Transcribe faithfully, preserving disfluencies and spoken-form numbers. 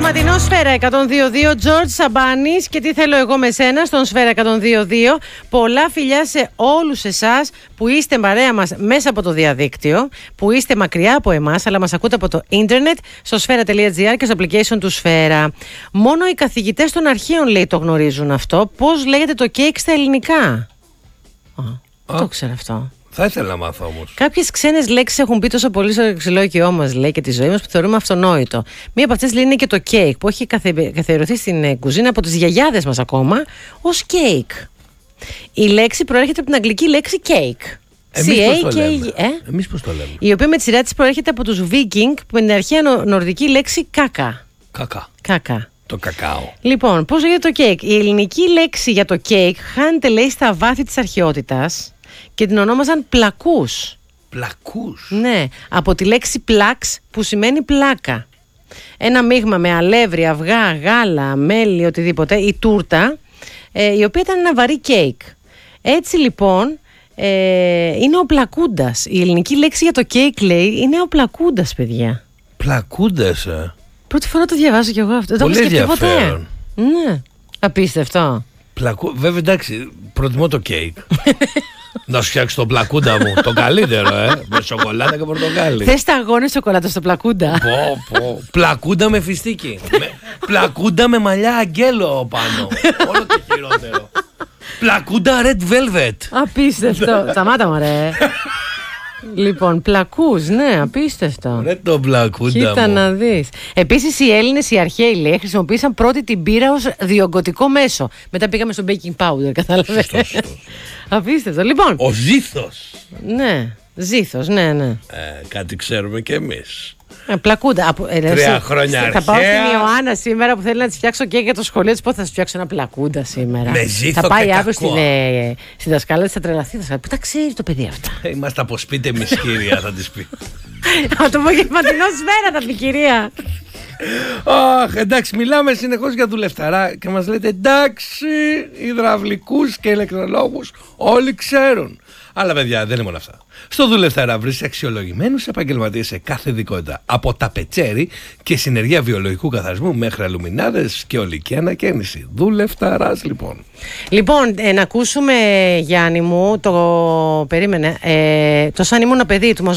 Απογευματινό Σφαίρα εκατόν δύο κόμμα δύο, Τζορτζ Σαμπάνης. Και τι θέλω εγώ με σένα στον Σφαίρα εκατόν δύο κόμμα δύο. Πολλά φιλιά σε όλους εσάς που είστε παρέα μας μέσα από το διαδίκτυο, που είστε μακριά από εμάς, αλλά μας ακούτε από το ίντερνετ, στο σφαίρα τελεία τζι άρ και στο application του Σφαίρα. Μόνο οι καθηγητές των αρχαίων, λέει, το γνωρίζουν αυτό. Πώς λέγεται το κέικ στα ελληνικά? Α, το ξέρω αυτό. Θα ήθελα να μάθω όμως. Κάποιες ξένες λέξεις έχουν μπει τόσο πολύ στο λεξιλόγιό μας, λέει, και τη ζωή μας, που θεωρούμε αυτονόητο. Μία από αυτές, λέει, είναι και το κέικ, που έχει καθε... καθιερωθεί στην κουζίνα από τις γιαγιάδες μας ακόμα ως κέικ. Η λέξη προέρχεται από την αγγλική λέξη cake. Εμείς πώς το λέμε? Ε? Εμείς πώς το λέμε? Η οποία με τη σειρά της προέρχεται από τους Viking, που με την αρχαία νο... νορδική λέξη κάκα. Κάκα. Κάκα. Το κακάο. Λοιπόν, πώς λέγεται το κέικ? Η ελληνική λέξη για το κέικ χάνεται, λέει, στα βάθη της αρχαιότητας και την ονόμαζαν πλακούς. Πλακούς? Ναι, από τη λέξη πλάξ, που σημαίνει πλάκα. Ένα μείγμα με αλεύρι, αυγά, γάλα, μέλι, οτιδήποτε, η τούρτα, ε, η οποία ήταν ένα βαρύ κέικ. Έτσι λοιπόν, ε, είναι ο πλακούντας. Η ελληνική λέξη για το κέικ, λέει, είναι ο πλακούντας, παιδιά. Πλακούντας, ε. Πρώτη φορά το διαβάζω κι εγώ αυτό. Πολύ το έχω σκεφτεί ενδιαφέρον. ποτέ. Ναι, απίστευτο. Πλακού... Βέβαια, εντάξει, προτιμώ το κέικ. Να σου φτιάξω το πλακούντα μου. Το καλύτερο, ε. Με σοκολάτα και πορτοκάλι. Θες τα αγώνες σοκολάτα στο πλακούντα? Πω, πω. Πλακούντα με φιστίκι. με... Πλακούντα με μαλλιά αγγέλο πάνω. Όλο το χειρότερο. Πλακούντα red velvet. Απίστευτο. Σταμάτα, μωρέ. Λοιπόν, πλακούς, ναι, απίστευτο. Ρε το πλακούντα. Κοίτα μου. να δεις. Επίσης, οι Έλληνες, οι αρχαίοι, λέει, χρησιμοποίησαν πρώτη την πύρα ως διογκωτικό μέσο. Μετά πήγαμε στο baking powder, κατάλαβες. Σωστός, σωστός. Απίστευτο. Λοιπόν. Ο ζήθος. Ναι, ζήθος, ναι, ναι. Ε, κάτι ξέρουμε κι εμείς. Ε, πλακούντα. Ε, Τρία ε, χρόνια Θα αρχαία. πάω στην Ιωάννα σήμερα που θέλει να τη φτιάξω και για το σχολείο της. Πώς θα σου φτιάξω ένα πλακούντα σήμερα? Με ζήθο θα πάει και αύριο κακό. στην, ε, στην δασκάλα της, θα τρελαθεί. Θα πού τα ξέρει το παιδί αυτά? Ε, Είμαστε από σπίτι μυσκύρια, θα της πει. Από το απογευματινό Σφαίρα θα πει, κυρία. Αχ, εντάξει, μιλάμε συνεχώς για δουλευταρά και μας λέτε εντάξει, υδραυλικούς και ηλεκτρολόγους όλοι ξέρουν. Αλλά παιδιά, δεν είναι μόνο αυτά. Στο Δουλευταρά βρεις αξιολογημένους επαγγελματίες σε κάθε ειδικότητα. Από ταπετσέρι και συνεργεία βιολογικού καθαρισμού μέχρι αλουμινάδες και ολική ανακαίνιση. Δουλευταράς, λοιπόν. Λοιπόν, ε, να ακούσουμε, Γιάννη μου, το περίμενε, ε, το σαν ήμουν παιδί του